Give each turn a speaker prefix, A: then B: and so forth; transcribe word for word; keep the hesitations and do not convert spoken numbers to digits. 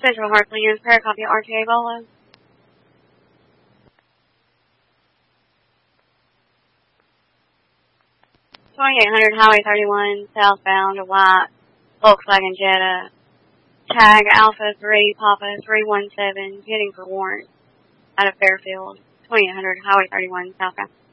A: Central Hartley Units, prayer copy R T A Bolo. twenty-eight hundred Highway thirty-one, southbound, a white Volkswagen Jetta. Tag Alpha three, Papa three one seven, heading for warrant out of Fairfield. twenty-eight hundred Highway thirty-one, southbound.